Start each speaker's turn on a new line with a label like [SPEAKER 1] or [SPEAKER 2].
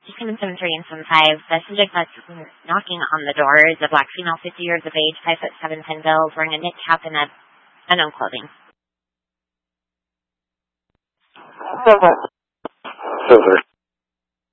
[SPEAKER 1] 773 and 75. The subject that's knocking on the door is a black female, 50 years of age, 5'7", 10 bills, wearing a knit cap and a unknown clothing.
[SPEAKER 2] Silver.